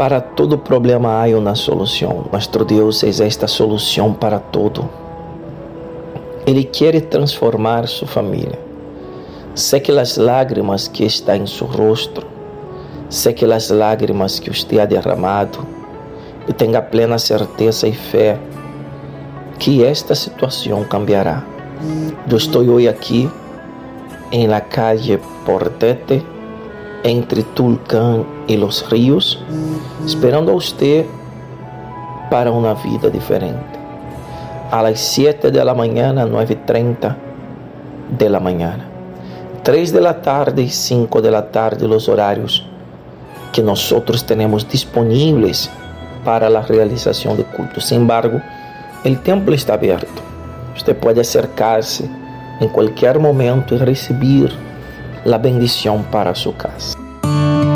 Para todo problema há uma solução. Nosso Deus é esta solução para tudo. Ele quer transformar sua família. Seque as lágrimas que estão em seu rosto. Seque as lágrimas que você ha derramado. E tenha plena certeza e fé que esta situação cambiará. Eu estou hoje aqui em la calle Portete, entre Tulcán e Los Ríos, esperando a você para uma vida diferente. A las 7 de la mañana, 9:30 de la mañana, 3 de la tarde y 5 de la tarde, los horarios que nosotros tenemos disponibles para la realización de culto. Sin embargo, el templo está abierto. Usted puede acercarse en cualquier momento y recibir la bendición para su casa.